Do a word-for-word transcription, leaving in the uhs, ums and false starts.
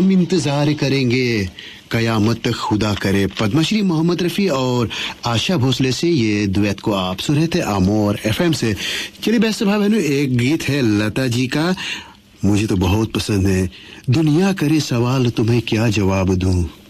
हम इंतजार करेंगे कयामत तक खुदा करे। पद्मश्री मोहम्मद रफी और आशा भोसले से ये दुएट को आप सुन रहे थे आमोर एफएम से। चलिए बेस्ट भाई बहनों, एक गीत है लता जी का, मुझे तो बहुत पसंद है। दुनिया करे सवाल तुम्हें क्या जवाब दूं,